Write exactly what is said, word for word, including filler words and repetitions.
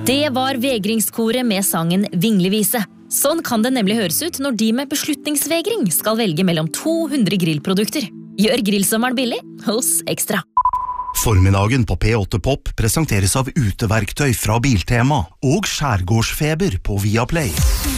Det var vegringskoret med sangen Vinglevise. Sånn kan det nemlig høres ut når de med beslutningsvegring skal velge mellom to hundre grillprodukter. Gjør grillsommeren billig hos Ekstra. Formiddagen på P åtte Pop presenteres av uteverktøy fra Biltema og Skjærgårdsfeber på Viaplay.